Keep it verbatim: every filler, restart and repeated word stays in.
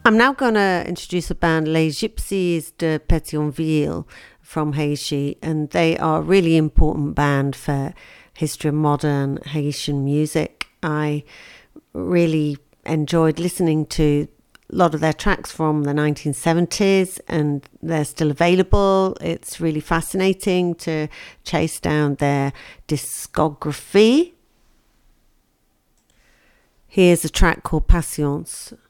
I'm now going to introduce a band, Les Gypsies de Pétionville from Haiti, and they are a really important band for history of modern Haitian music. I really enjoyed listening to a lot of their tracks from the nineteen seventies, and they're still available. It's really fascinating to chase down their discography. Here's a track called Patience.